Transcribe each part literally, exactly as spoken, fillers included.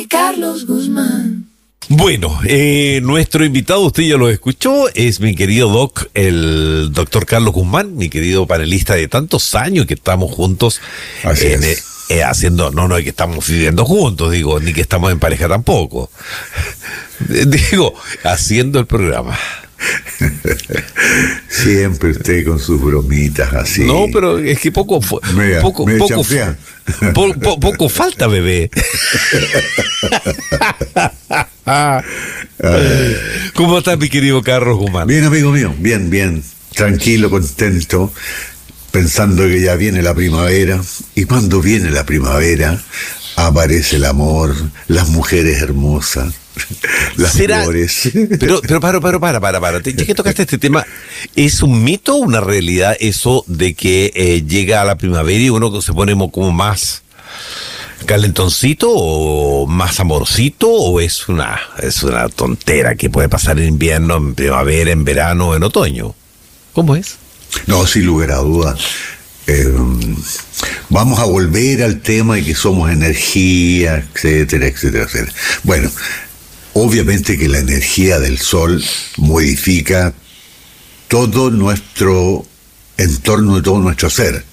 Carlos Guzmán. Bueno, eh, nuestro invitado, usted ya lo escuchó, es mi querido doc, el doctor Carlos Guzmán, mi querido panelista de tantos años que estamos juntos. Así en, es. eh, haciendo, no, no es que estamos viviendo juntos, digo, ni que estamos en pareja tampoco. Digo, haciendo el programa. Siempre usted con sus bromitas así. No, pero es que poco fu- Mira, poco me poco, chanflean. po- po- poco falta, bebé. ¿Cómo estás, mi querido Carlos Guzmán? Bien, amigo mío, bien, bien. Tranquilo, contento, pensando que ya viene la primavera. Y cuando viene la primavera, aparece el amor, las mujeres hermosas, las ¿Será? flores. Pero, pero, para, para, para, para, para. Ya que tocaste este tema, ¿es un mito o una realidad eso de que eh, llega a la primavera y uno se pone como más calentoncito o más amorcito, o es una, es una tontera que puede pasar en invierno, en primavera, en verano, en otoño? ¿Cómo es? No, sin lugar a dudas. Eh, vamos a volver al tema de que somos energía, etcétera, etcétera, etcétera. Bueno, obviamente que la energía del sol modifica todo nuestro entorno, todo nuestro ser.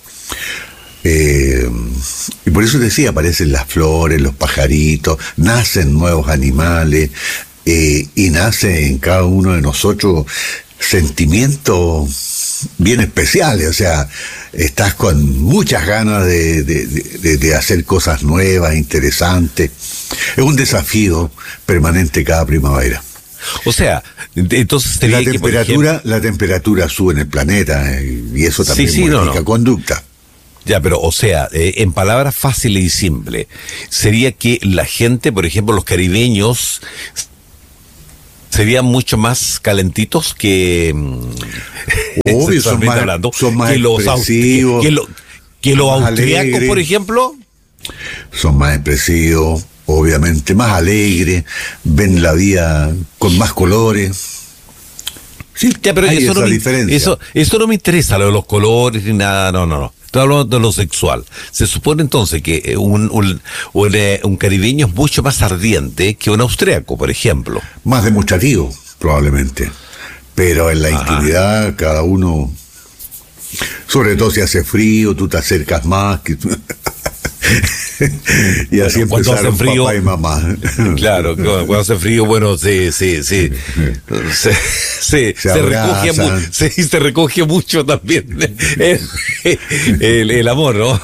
Eh, y por eso decía, aparecen las flores, los pajaritos, nacen nuevos animales, eh, y nace en cada uno de nosotros sentimientos bien especiales. O sea, estás con muchas ganas de, de, de, de hacer cosas nuevas, interesantes. Es un desafío permanente cada primavera. O sea, entonces La sería que, por temperatura, ejemplo, la temperatura sube en el planeta, eh, y eso también Sí, sí, no, modifica no. conducta. ya, pero, o sea, eh, en palabras fáciles y simples, sería que la gente, por ejemplo, los caribeños, serían mucho más calentitos que... Obvio, son más, hablando, son más que los, aust- expresivos, que, que lo- que los más austriacos, alegres. por ejemplo. son más expresivos, obviamente, más alegres, ven la vida con más colores. Sí, Ya, pero hay eso esa no, me, diferencia. eso, eso no me interesa, lo de los colores ni nada, no, no, no. Estoy hablando de lo sexual. Se supone entonces que eh, un, un, un, eh, un caribeño es mucho más ardiente que un austriaco, por ejemplo. Más demostrativo, probablemente. Pero en la Ajá. intimidad, cada uno, sobre todo si hace frío, tú te acercas más. Que... y así Bueno, cuando empezaron hace frío- papá y mamá. Claro, cuando cuando hace frío, bueno, sí, sí, sí. Se, se, se, recoge, mu- abrazan. se, se recoge mucho también el, el, el amor, ¿no?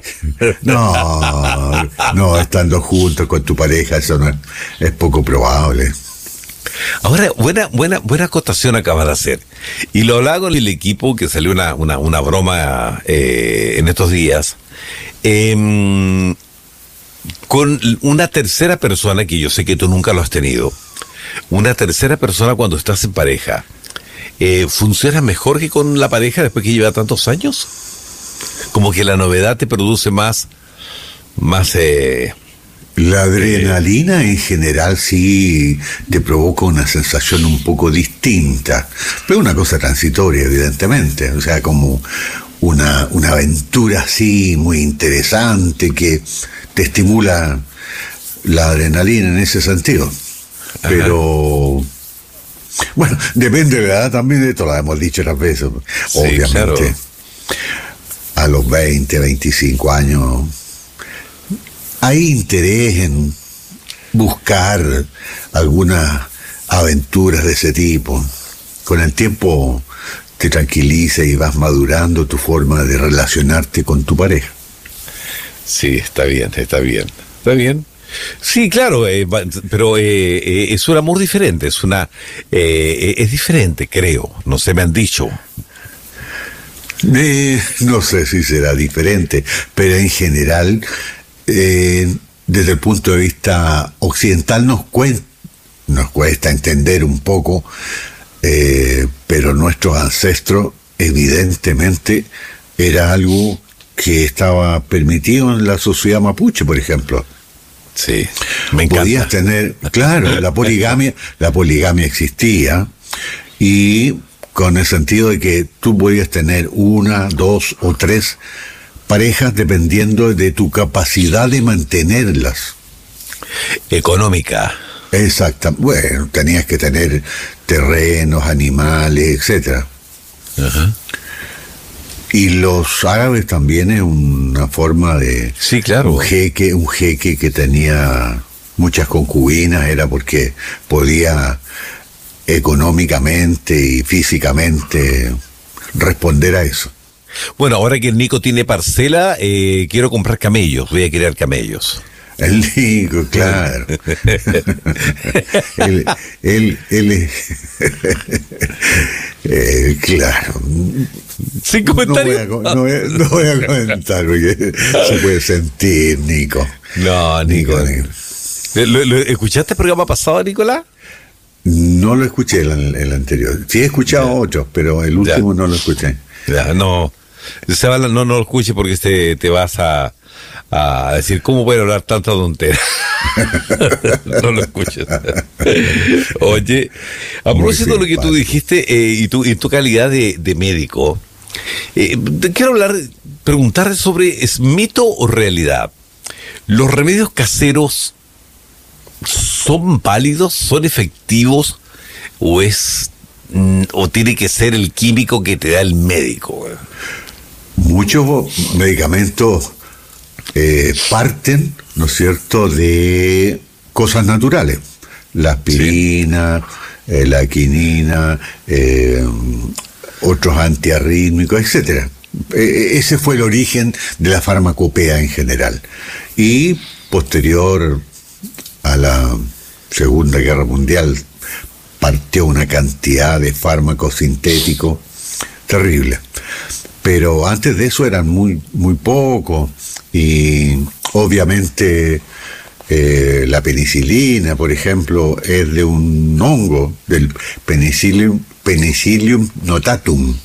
No, no, estando juntos con tu pareja, eso no es, es poco probable. Ahora, buena, buena, buena acotación acaba de hacer. Y lo hablaba con el equipo, que salió una, una, una broma eh, en estos días. Eh, con una tercera persona, que yo sé que tú nunca lo has tenido. Una tercera persona cuando estás en pareja, eh, ¿funciona mejor que con la pareja después que lleva tantos años? Como que la novedad te produce más, más, eh, La adrenalina en general sí te provoca una sensación un poco distinta, pero una cosa transitoria, evidentemente, o sea, como una, una aventura así muy interesante que te estimula la adrenalina en ese sentido. Ajá. Pero bueno, depende de la edad también, de esto lo hemos dicho otras veces, Sí, obviamente. claro. A los veinte, veinticinco años hay interés en buscar algunas aventuras de ese tipo. Con el tiempo te tranquiliza y vas madurando tu forma de relacionarte con tu pareja. Sí, está bien, está bien, está bien. Sí, claro, eh, va- pero eh, eh, es un amor diferente, es una, eh, es diferente, creo. No sé, me han dicho. Eh, no sé si será diferente, pero en general, eh, desde el punto de vista occidental, nos, cuen- nos cuesta entender un poco, eh, pero nuestros ancestros, evidentemente, era algo que estaba permitido en la sociedad mapuche, por ejemplo. Sí, me encanta. Podías tener, claro, la poligamia, la poligamia existía, y con el sentido de que tú podías tener una, dos o tres parejas dependiendo de tu capacidad de mantenerlas. Económica. Exacto. Bueno, tenías que tener terrenos, animales, etcétera. Ajá. Y los árabes también es una forma de... Sí, claro. Un jeque, un jeque que tenía muchas concubinas, era porque podía económicamente y físicamente responder a eso. Bueno, ahora que el Nico tiene parcela, eh, quiero comprar camellos, voy a criar camellos. El Nico, claro. él, él, él, eh, claro. Sin comentarios. No voy a, no voy a, no voy a comentar porque se puede sentir, Nico. No, Nico. Nico, Nico. ¿Lo, lo, ¿Escuchaste el programa pasado, Nicolás? No lo escuché el, el anterior. Sí he escuchado ya. otros, pero el último ya. no lo escuché. Ya, no. No, no lo escuches porque te, te vas a, a decir, ¿cómo puede hablar tanta tontera? No lo escuches. Oye, a propósito de lo que tú dijiste, eh, y tu, y tu calidad de, de médico, eh, te quiero hablar, preguntar sobre, ¿es mito o realidad? ¿Los remedios caseros son válidos, son efectivos, o es o tiene que ser el químico que te da el médico? Muchos medicamentos eh, parten, ¿no es cierto?, de cosas naturales. La aspirina, sí. eh, la quinina, eh, otros antiarrítmicos, etcétera. Eh, ese fue el origen de la farmacopea en general. Y posterior a la Segunda Guerra Mundial partió una cantidad de fármacos sintéticos terrible. Pero antes de eso eran muy, muy pocos, y obviamente eh, la penicilina, por ejemplo, es de un hongo, del Penicillium, Penicillium notatum.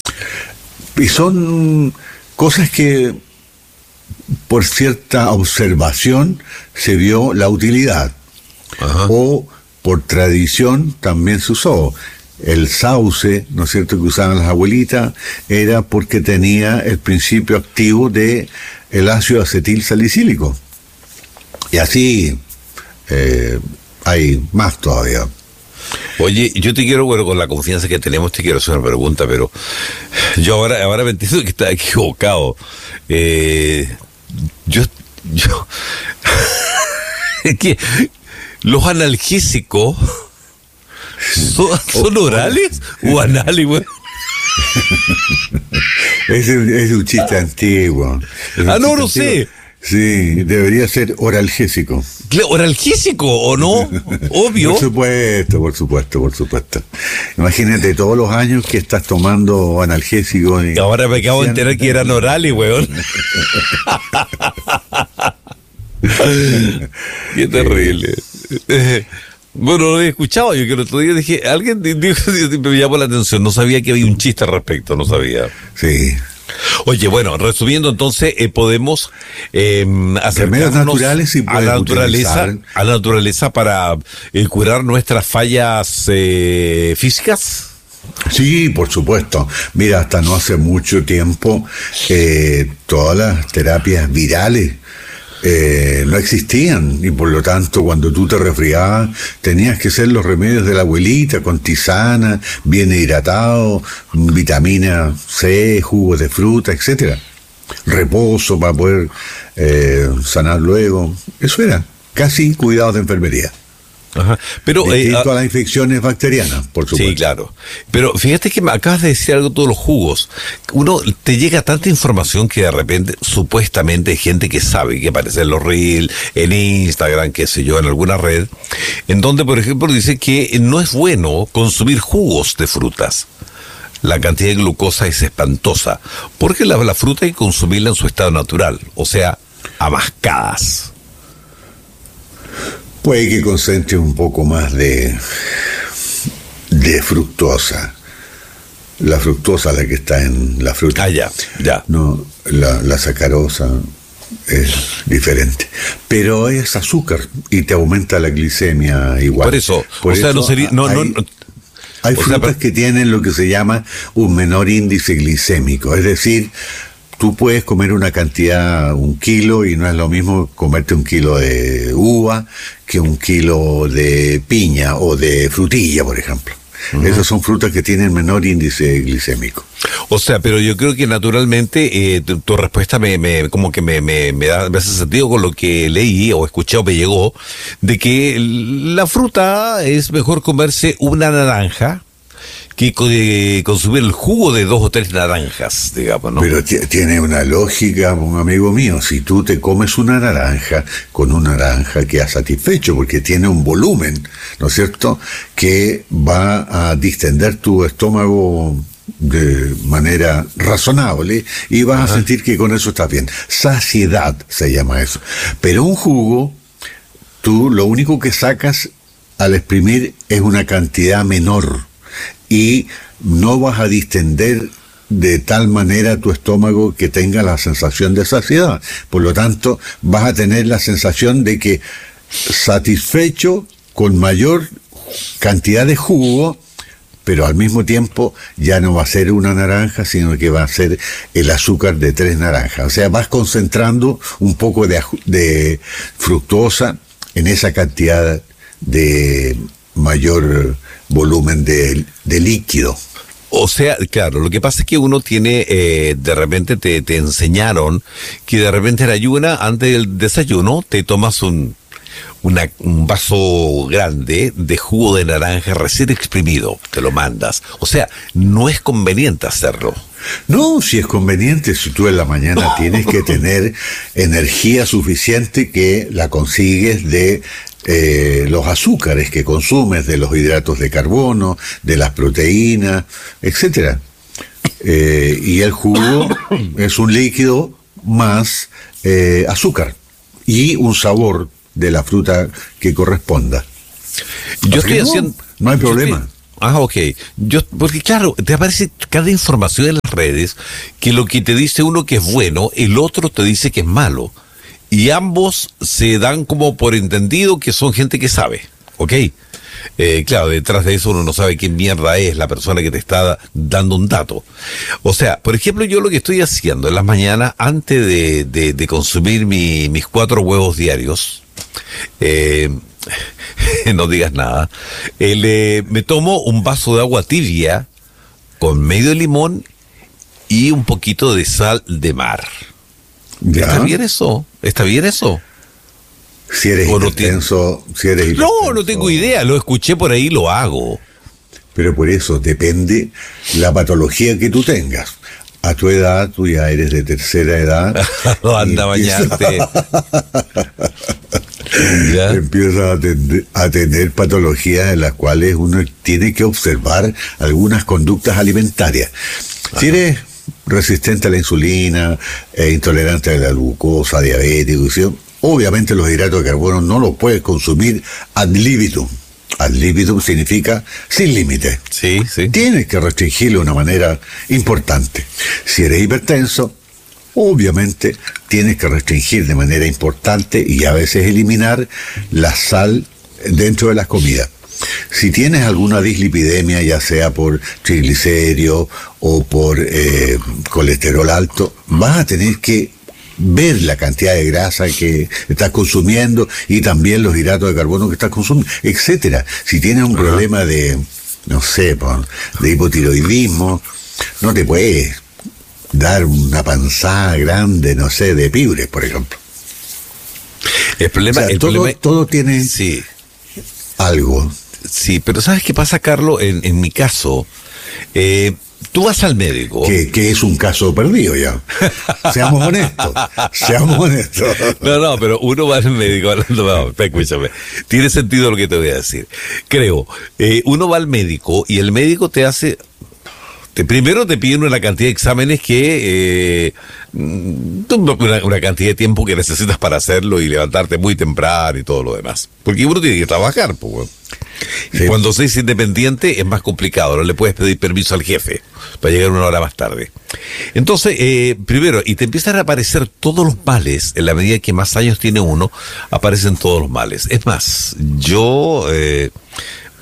Y son cosas que por cierta observación se vio la utilidad. Ajá. O por tradición también se usó. El sauce, ¿no es cierto?, que usaban las abuelitas, era porque tenía el principio activo de el ácido acetil salicílico. Y así eh, hay más todavía. Oye, yo te quiero, bueno, con la confianza que tenemos, te quiero hacer una pregunta, pero yo ahora, ahora me entiendo que estaba equivocado. Eh, yo, yo, es que los analgésicos ¿Son, ¿Son orales o anales, güey? Es, es un chiste antiguo. Un ah, no, no sé. Sí, debería ser oralgésico. ¿Oralgésico o no? Obvio. Por supuesto, por supuesto, por supuesto. Imagínate todos los años que estás tomando analgésicos. Y, y ahora me acabo de enterar que eran orales, weón. Qué terrible. Bueno, lo he escuchado, yo que el otro día dije, alguien dijo, me llamó la atención, no sabía que había un chiste al respecto, no sabía. Sí. Oye, bueno, resumiendo entonces, eh, podemos eh, acercarnos naturales y a la naturaleza, utilizar. a la naturaleza para eh, curar nuestras fallas eh, físicas. Sí, por supuesto. Mira, hasta no hace mucho tiempo, eh, todas las terapias virales Eh, no existían, y por lo tanto cuando tú te resfriabas tenías que hacer los remedios de la abuelita con tisana, bien hidratado, vitamina C, jugos de fruta, etcétera, reposo para poder eh, sanar luego. Eso era casi cuidados de enfermería. Ajá. Pero distinto eh, a las infecciones bacterianas, por supuesto. Sí, claro. Pero fíjate que me acabas de decir algo, todos los jugos. Uno te llega tanta información que de repente, supuestamente, hay gente que sabe, que aparece en los Reels, en Instagram, qué sé yo, en alguna red, en donde, por ejemplo, dice que no es bueno consumir jugos de frutas. La cantidad de glucosa es espantosa, porque la, la fruta hay que consumirla en su estado natural, o sea, a mascadas. Puede que concentre un poco más de, de fructosa. La fructosa, la que está en la fruta. Ah, ya, ya. No, la, la sacarosa es diferente. Pero es azúcar y te aumenta la glicemia igual. Por eso, Por o eso sea, no sería... No, hay, no, no, hay frutas sea, pero... que tienen lo que se llama un menor índice glicémico. Es decir, tú puedes comer una cantidad, un kilo, y no es lo mismo comerte un kilo de uva que un kilo de piña o de frutilla, por ejemplo. Uh-huh. Esas son frutas que tienen menor índice glicémico. O sea, pero yo creo que naturalmente eh, tu, tu respuesta me, me como que me, me, me, da, me hace sentido con lo que leí o escuché o me llegó, de que la fruta es mejor comerse una naranja que eh, consumir el jugo de dos o tres naranjas, digamos, ¿no? Pero t- tiene una lógica, un amigo mío. Si tú te comes una naranja, con una naranja quedas satisfecho porque tiene un volumen, ¿no es cierto?, que va a distender tu estómago de manera razonable y vas Ajá. a sentir que con eso estás bien. Saciedad se llama eso. Pero un jugo, tú lo único que sacas al exprimir es una cantidad menor y no vas a distender de tal manera tu estómago que tenga la sensación de saciedad. Por lo tanto, vas a tener la sensación de que satisfecho con mayor cantidad de jugo, pero al mismo tiempo ya no va a ser una naranja, sino que va a ser el azúcar de tres naranjas. O sea, vas concentrando un poco de, de fructosa en esa cantidad de mayor volumen de, de líquido. O sea, claro, lo que pasa es que uno tiene, eh, de repente te, te enseñaron que de repente en la ayuna, antes del desayuno, te tomas un, una, un vaso grande de jugo de naranja recién exprimido, te lo mandas. O sea, no es conveniente hacerlo. No, si es conveniente, si tú en la mañana tienes que tener energía suficiente que la consigues de eh, los azúcares que consumes, de los hidratos de carbono, de las proteínas, etcétera. Eh, y el jugo es un líquido más eh, azúcar y un sabor de la fruta que corresponda. Yo Así estoy no, haciendo... No hay problema. Ah, ok. Yo, porque claro, te aparece cada información en las redes que lo que te dice uno que es bueno, el otro te dice que es malo. Y ambos se dan como por entendido que son gente que sabe, ¿ok? Eh, claro, detrás de eso uno no sabe qué mierda es la persona que te está dando un dato. O sea, por ejemplo, yo lo que estoy haciendo en las mañanas, antes de, de, de consumir mi, mis cuatro huevos diarios, eh... no digas nada, eh, le, me tomo un vaso de agua tibia con medio limón y un poquito de sal de mar. ¿Ya? ¿Está bien eso? ¿Está bien eso? Si eres no hipertenso, te... si eres hipertenso. No, no tengo idea, lo escuché por ahí, lo hago. Pero por eso depende la patología que tú tengas. A tu edad, tú ya eres de tercera edad. No, anda a bañarte. ¿Ya? Empiezas a, tener, a tener patologías en las cuales uno tiene que observar algunas conductas alimentarias. Ajá. Si eres resistente a la insulina, eh, intolerante a la glucosa, diabético, ¿sí? Obviamente los hidratos de carbono no los puedes consumir ad libitum. Ad libitum significa sin límite. Sí, sí. Tienes que restringirlo de una manera importante. Si eres hipertenso, obviamente tienes que restringir de manera importante y a veces eliminar la sal dentro de las comidas. Si tienes alguna dislipidemia, ya sea por triglicéridos o por eh, colesterol alto, vas a tener que ver la cantidad de grasa que estás consumiendo y también los hidratos de carbono que estás consumiendo, etcétera. Si tienes un Ajá. problema de, no sé, de hipotiroidismo, no te puedes dar una panzada grande, no sé, de pibres, por ejemplo. El problema, o sea, el todo, problema... todo tiene sí. algo. Sí, pero ¿sabes qué pasa, Carlos? En, en mi caso, eh, tú vas al médico. Que, que es un caso perdido ya. Seamos honestos. Seamos honestos. No, no, pero uno va al médico hablando. No, escúchame. Tiene sentido lo que te voy a decir. Creo, eh, uno va al médico y el médico te hace. Te, primero te piden una cantidad de exámenes que. Eh, una, una cantidad de tiempo que necesitas para hacerlo y levantarte muy temprano y todo lo demás. Porque uno tiene que trabajar, pues, bueno. Sí. Y cuando se es independiente es más complicado, no le puedes pedir permiso al jefe para llegar una hora más tarde. Entonces, eh, primero, y te empiezan a aparecer todos los males, en la medida que más años tiene uno, aparecen todos los males. Es más, yo, eh,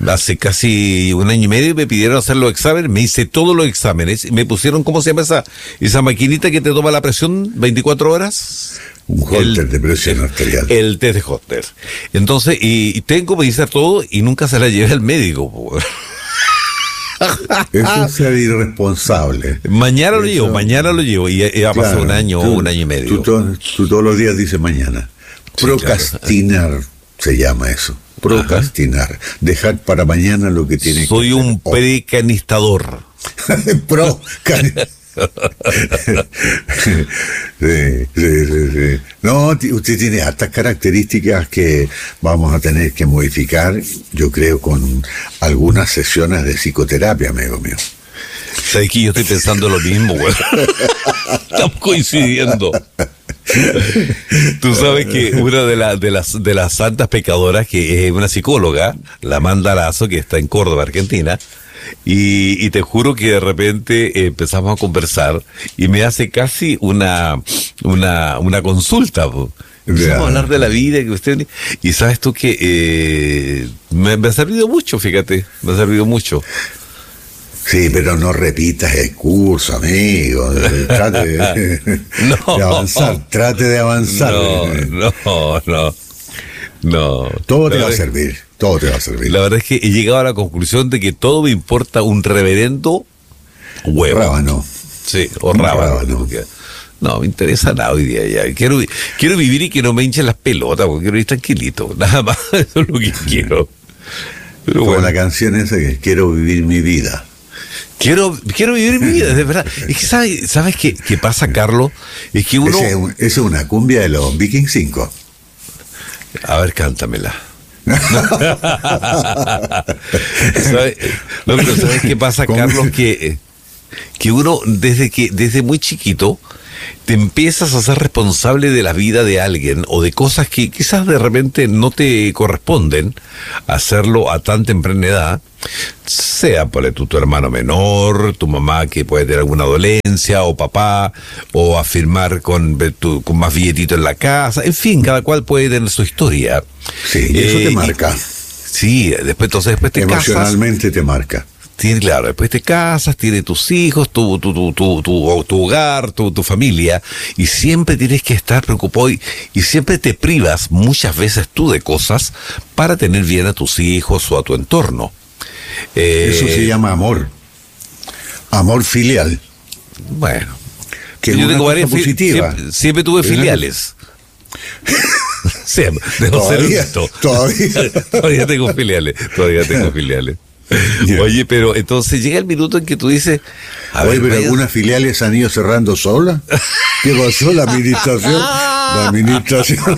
hace casi un año y medio me pidieron hacer los exámenes, me hice todos los exámenes y me pusieron, ¿cómo se llama esa, esa maquinita que te toma la presión veinticuatro horas? Un Holter de presión arterial. El test de Holter. Entonces, y, y tengo que hacer todo y nunca se la llevé al médico. Po. Eso es ser irresponsable. Mañana lo Eso, llevo, mañana lo llevo. Y ha pasado un año o un año y medio. Tú, to, tú todos los días dices mañana. Sí, Procrastinar, claro. Se llama eso. Procrastinar. Ajá. Dejar para mañana lo que tiene Soy que Soy un precanistador. Pro. sí, sí, sí, sí. No, usted tiene hartas características que vamos a tener que modificar, yo creo, con algunas sesiones de psicoterapia, amigo mío. Sabes que yo estoy pensando lo mismo, güey. Estamos coincidiendo. Tú sabes que una de, la, de las de las santas pecadoras, que es una psicóloga, la Amanda Lazo, que está en Córdoba, Argentina, y, y te juro que de repente eh, empezamos a conversar y me hace casi una una, una consulta. Po. Empezamos a hablar de la vida que usted, y sabes tú que eh, me, me ha servido mucho, fíjate, me ha servido mucho. Sí, pero no repitas el curso, amigo. Trate de, no, de avanzar, trate de avanzar. No, no, no. No. Todo te va a servir, todo te va a servir. La verdad es que he llegado a la conclusión de que todo me importa un reverendo huevo. Rábano. Sí, o rábano. rábano. No, me interesa nada hoy día ya. Quiero, quiero vivir y que no me hinchen las pelotas, porque quiero ir tranquilito. Nada más, eso es lo que quiero. Pero como bueno. La canción esa que quiero vivir mi vida. Quiero, quiero vivir mi vida, de verdad. Es que sabes, ¿sabes qué, qué pasa, Carlos? Es que uno... Esa es, es una cumbia de los Viking cinco. A ver, cántamela. ¿Sabes? No, pero ¿sabes qué pasa, Carlos? Que, que uno, desde que desde muy chiquito, te empiezas a ser responsable de la vida de alguien o de cosas que quizás de repente no te corresponden hacerlo a tan temprana edad, sea por tu, tu hermano menor, tu mamá que puede tener alguna dolencia, o papá, o afirmar con, tu, con más billetito en la casa, en fin, cada cual puede tener su historia. Sí, y eso eh, te marca. Sí, después, entonces después te emocionalmente casas, te marca. Tiene, claro, después te casas, tienes tus hijos, tu, tu, tu, tu, tu, tu hogar, tu, tu familia, y siempre tienes que estar preocupado y, y siempre te privas muchas veces tú de cosas para tener bien a tus hijos o a tu entorno. Eh, Eso se llama amor. Amor filial. Bueno. Que yo tengo varias positivas. Siempre, siempre tuve filiales. Siempre. Debo todavía, ser honesto. Todavía. Todavía tengo filiales. Todavía tengo filiales. Yeah. Oye, pero entonces llega el minuto en que tú dices... A Oye, ver, pero vaya... algunas filiales han ido cerrando sola. ¿Qué pasó? La administración. La administración...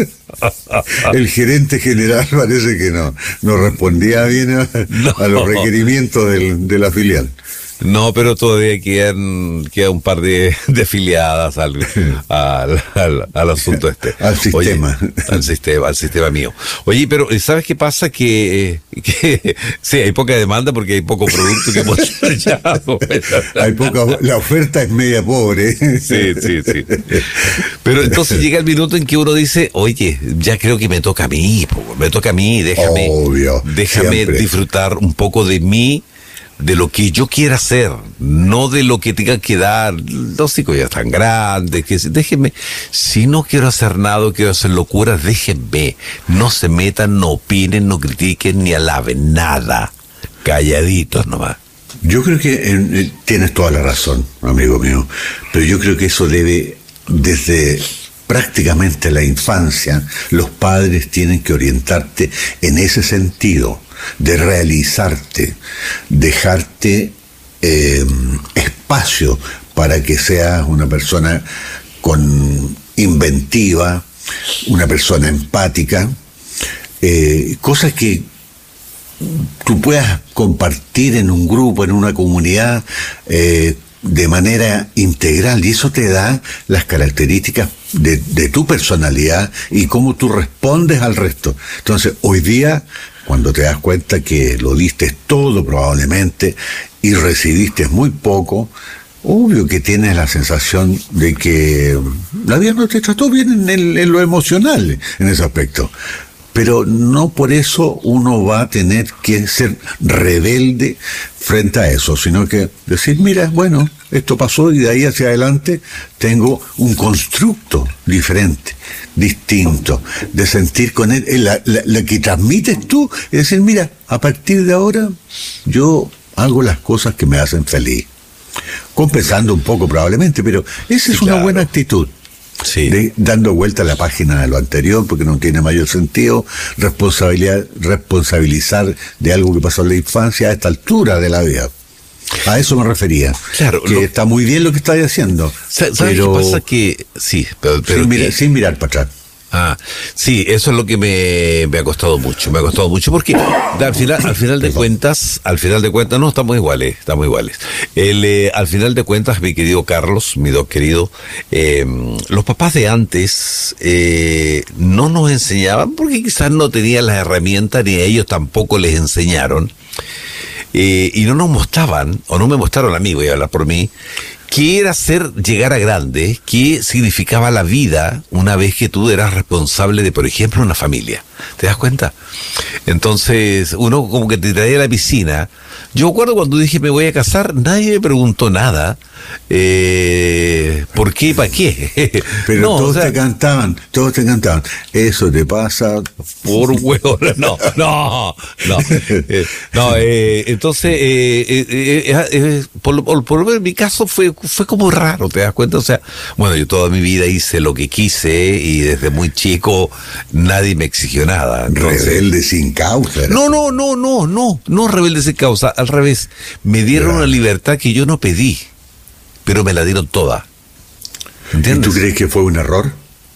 El gerente general parece que no, no respondía bien a, no. a los requerimientos del, de la filial. No, pero todavía quedan, queda un par de, de afiliadas al, al, al, al asunto este. Al sistema. Oye, al sistema, al sistema mío. Oye, pero ¿sabes qué pasa? Que, que sí, hay poca demanda porque hay poco producto que hemos ya. Hay poca, la oferta es media pobre. Sí, sí, sí. Pero entonces llega el minuto en que uno dice, oye, ya creo que me toca a mí, me toca a mí, déjame, Obvio, déjame siempre. disfrutar un poco de mí, de lo que yo quiera hacer, no de lo que tenga que dar. Los chicos ya están grandes, que déjenme, si no quiero hacer nada, quiero hacer locuras, déjenme, no se metan, no opinen, no critiquen, ni alaben nada, calladitos nomás. Yo creo que eh, tienes toda la razón, amigo mío, pero yo creo que eso debe, desde prácticamente la infancia, los padres tienen que orientarte en ese sentido, de realizarte, dejarte eh, espacio para que seas una persona con inventiva, una persona empática, eh, cosas que tú puedas compartir en un grupo, en una comunidad, eh, de manera integral, y eso te da las características de, de tu personalidad y cómo tú respondes al resto. Entonces, hoy día, cuando te das cuenta que lo diste todo probablemente y recibiste muy poco, obvio que tienes la sensación de que la vida no te trató bien en, el, en lo emocional, en ese aspecto. pero no por eso uno va a tener que ser rebelde frente a eso, sino que decir, mira, bueno, esto pasó y de ahí hacia adelante tengo un constructo diferente, distinto, de sentir con él, la, la, la que transmites tú, es decir, mira, a partir de ahora yo hago las cosas que me hacen feliz. Compensando un poco probablemente, pero esa Sí, es una claro. buena actitud. Sí. De, dando vuelta a la página de lo anterior, porque no tiene mayor sentido responsabilidad, responsabilizar de algo que pasó en la infancia a esta altura de la vida. A eso me refería. Claro, que lo- está muy bien lo que está haciendo. ¿Sabes pero qué pasa? Que sí, pero, pero sin, que- mirar, sin mirar para atrás. Ah, sí, eso es lo que me, me ha costado mucho, me ha costado mucho porque al final, al final de cuentas, al final de cuentas, no, estamos iguales, estamos iguales. El, eh, al final de cuentas, mi querido Carlos, mi dos querido, eh, los papás de antes eh, no nos enseñaban porque quizás no tenían las herramientas ni a ellos tampoco les enseñaron. Eh, y no nos mostraban, o no me mostraron a mí, voy a hablar por mí, qué era ser, llegar a grande, qué significaba la vida una vez que tú eras responsable de, por ejemplo, una familia. ¿Te das cuenta? Entonces, uno como que te traía a la piscina. Yo recuerdo cuando dije me voy a casar, nadie me preguntó nada. Eh, ¿Por qué y para qué? Pero No, todos o sea, te cantaban, todos te cantaban. Eso te pasa. por huevo, no, no, no, eh, no, eh, entonces, eh, eh, eh, eh, por, lo- por, por lo menos en mi caso fue, fue como raro, ¿te das cuenta? O sea, bueno, yo toda mi vida hice lo que quise y desde muy chico nadie me exigió nada. Entonces, Rebelde sin causa. no, no, no, no, no, no rebelde sin causa, al revés, me dieron Ya. una libertad que yo no pedí, pero me la dieron toda. ¿Y ¿Entiendes? tú crees que fue un error?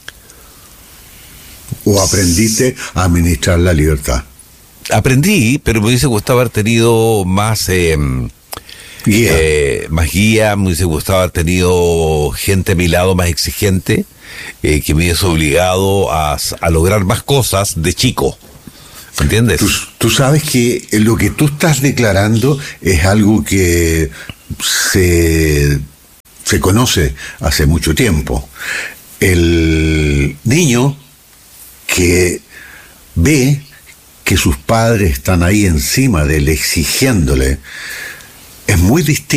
¿O aprendiste a administrar la libertad? Aprendí, pero me hubiese gustado haber tenido más... Eh, Guía. Eh, más guía, me hubiese gustado haber tenido gente a mi lado más exigente, eh, que me hubiese obligado a, a lograr más cosas de chico. ¿Entiendes? Tú, tú sabes que lo que tú estás declarando es algo que se, se conoce hace mucho tiempo. El niño que ve que sus padres están ahí encima de él exigiéndole, es muy distinto